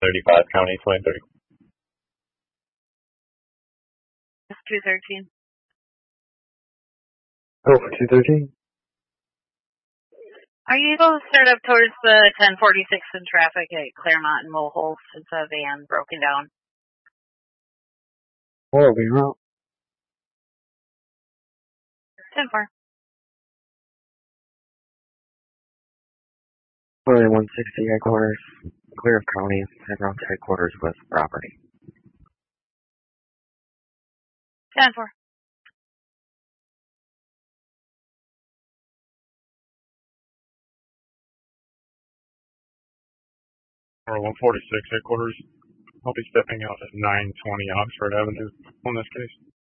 35 County 23. It's 213. Oh, for 213? Are you able to start up towards the 1046 in traffic at Claremont and Moholt? It's a van broken down. Where are we out? 10-4. William 160 headquarters, clear of county, head route to headquarters with property. 10-4. Or 146 headquarters. I'll be stepping out at 920 Oxford Avenue on this case.